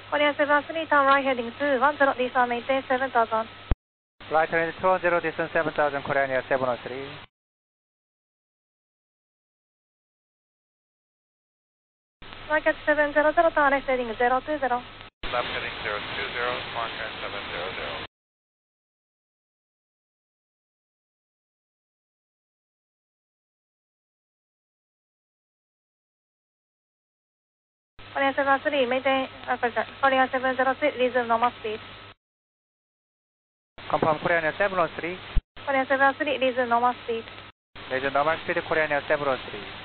Korea 73, turn right heading 210, descend maintain 7000. Right heading 210, descend 7000, Korea Air 703. Market 700, turn left heading 020. Left heading 020, Market 700. Korea 73, maintain, Korea 703, resume normal speed. Confirm Korea Air 703. Korea 73, resume normal speed. Resume normal speed, Korea Air 703.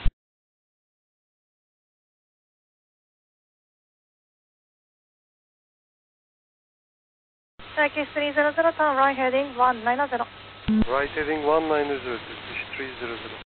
Turkish 300, turn right heading 190. Right heading 190, Turkish 300.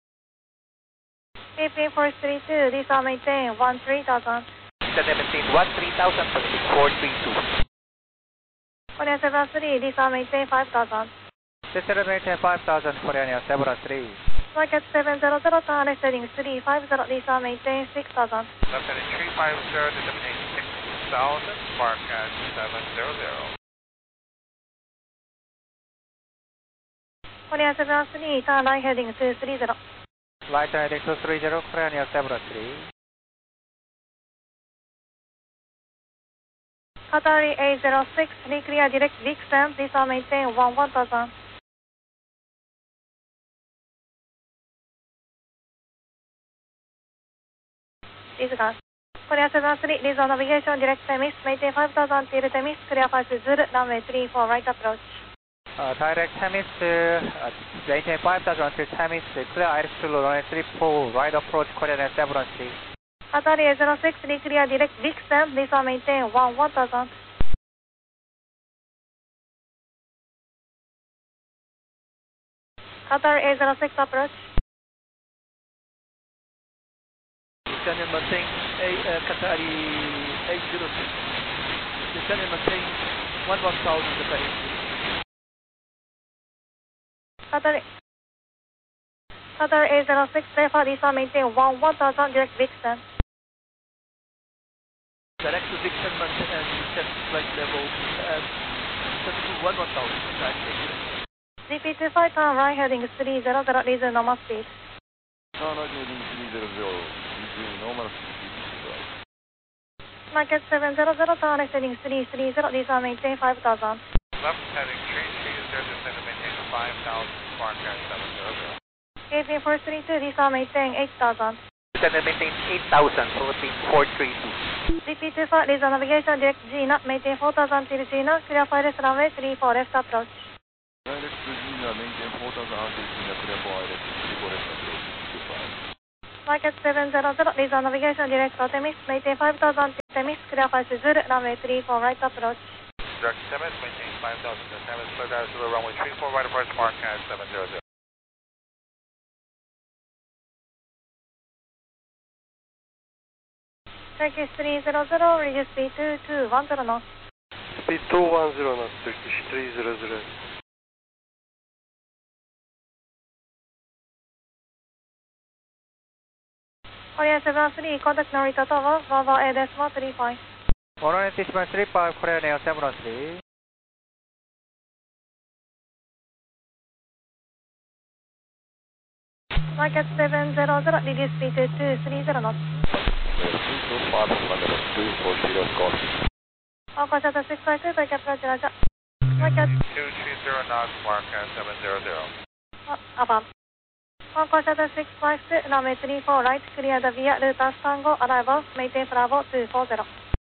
KP 432, descend maintain 13,000. Descend maintain 13,000, position 432. Korea 73, descend maintain 5,000. Descend maintain 5,000, Korea Air 703. Market 700, turn left heading 350, descend maintain 6,000. Left heading 350, descend maintain 6,000, Market 700. Korea 73, turn right heading 230. Right heading 230, Korea Air 703. Qatari A06, reclear direct Vixen, descend maintain 1000. Disregard. Korea 73, resume navigation, direct Temis, maintain 5000 till Temis, clear 5 Zulu, runway 34, right approach. Direct Temis, maintain 5,000 until Temis, clear Iris Zulu, runway 34, right approach, Korea Air 703. Qatari A06, reclear direct Vixen, descend maintain 1000. Qatar A06 approach. Descend and maintain Qatari 806. Descend and maintain 11,000 Qatari. Qatar A06, therefore descend maintain 1000 direct Vixen. Direct to Vixen and set flight level at 11,000. GP25, turn right heading 300, resume normal speed. Right heading 300, resume normal speed. Market 700, turn left heading 330, descend maintain 5000. Left heading 330, descend maintain 5,000, Market 700. KP 432, descend maintain 8000. Descend maintain 8,000, position 432. GP25, resume navigation, direct Gina, maintain 4000 till Gina, clear 5 left runway 34, left approach. Direct to Gina, maintain 4000 until Gina, clear 4 left, 34 left approach. Market 700, resume navigation, direct Temis, maintain 5000 till Temis, clear 5 Zulu, runway 34, right approach. Direct Temis, maintain 5,000 to Temis, clear Iris Zulu, runway 34, right approach, Market 700. Turkish 300, reduce speed to 210 knots. Speed 210 knots, Turkish 300. Korea 73, contact Narita Tower, Volvo Air Decimal 35. Honor Decimal 35, Korea Air 703. Market 700, reduce speed to 230 knots. 240 call. Alpha Shuttle 652, take approach Raja. Market 220 knots, Market 700. above. Alpha Shuttle 652, runway 34 right, clear the via Rutas Tango, arrival, maintain Bravo 240.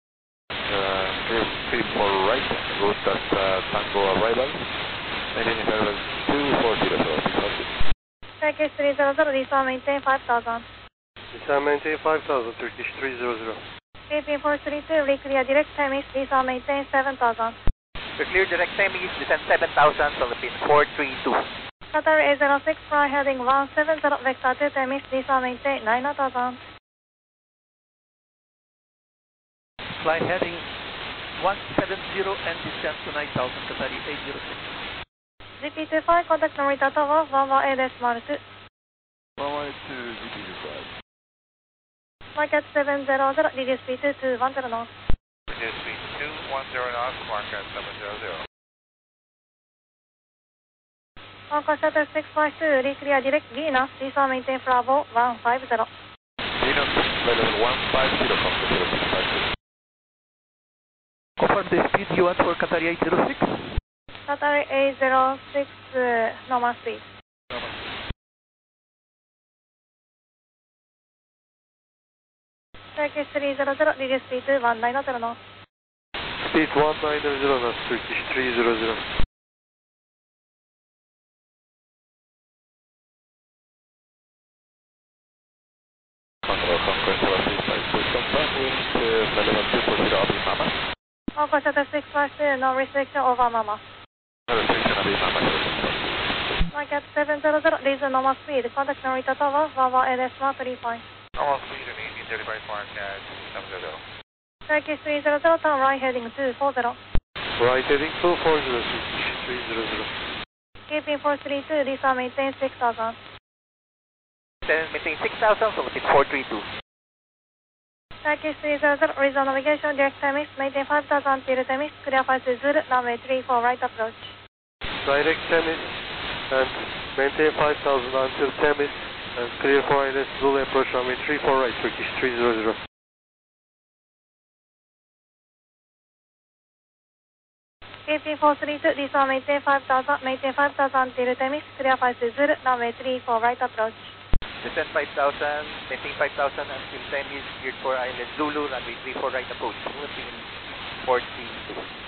34 right, Rutas Tango arrival, maintaining arrival 240. Turkish 300, descend maintain 5000. Descend maintain 5000, Turkish 300. KP 432, reclear direct Temis, descend maintain 7000. Clear direct Temis, descend 7,000, Philippines 432. Qatar A06, fly heading 170, vector 2 Temis, descend maintain 9000. Fly heading 170 and descend to 9,000 Qatari 806. GP25, contact Narita Tower, Volvo Air Decimal 2. 112, GP25. Market 700, reduce speed to 210 knots. reduce speed 210 knots, mark at 700. Concord Shuttle 652, re-clear direct Venus, resound maintain Bravo 150. Venus, flight level 150, Concord Shuttle 652. Confirm the speed you want for Qatar 806. Qatar 806, normal speed. Turkish 300, reduce speed to 190 knots. Speed 190 knots, Turkish 300. Concord Shuttle 652, confirm wind flight level 240 Abu Mama. Concord Shuttle 652, no restriction over Mama. No restriction Abu Mama. Mark at 700, reason normal speed. Contact Narita Tower, Bravo LS 135. Normal speed and 1835, mark at 700. Turkish 300, turn right heading 240. Right heading 240, Turkish 300. Keeping 432, resound maintain 6000. Then maintain 6,000, so it's 432. Turkish 300, resume navigation, direct Temis, maintain 5000 till Temis, clear flight to Zulu, runway 34, right approach. Direct Temis and maintain 5000 until Temis and clear for ILS Zulu approach runway 34 right, Turkish 300. Keeping 432, resume maintain 5000 till Temis, clear flight to Zulu, runway 34, right approach. Descend 5,000, maintain 5,000 until time is geared for Island Zulu, runway 34 right approach. 1442.